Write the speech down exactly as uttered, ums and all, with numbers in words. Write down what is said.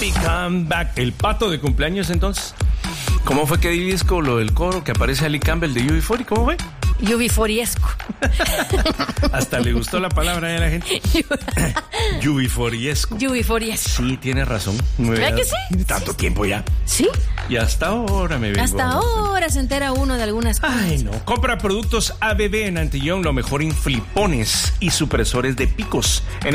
Happy Comeback. El pato de cumpleaños, entonces. ¿Cómo fue que di disco lo del coro que aparece Ali Campbell de U B cuarenta? ¿Cómo fue? U B cuarenta-esco. Hasta le gustó la palabra a la gente. U B cuarenta-esco. U B cuarenta-esco. Sí, tiene razón. ¿Verdad que sí? Tanto Sí. tiempo ya. ¿Sí? Y hasta ahora me vengo. Hasta ahora se entera uno de algunas cosas. Ay, no. Compra productos A B B en Antillón, lo mejor en flipones y supresores de picos. En